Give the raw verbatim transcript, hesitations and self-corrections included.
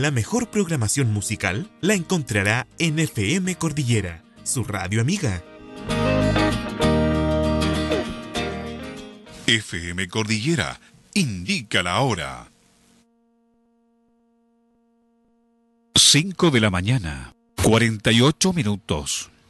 La mejor programación musical la encontrará en F M Cordillera, su radio amiga. F M Cordillera, indica la hora. cinco de la mañana, cuarenta y ocho minutos.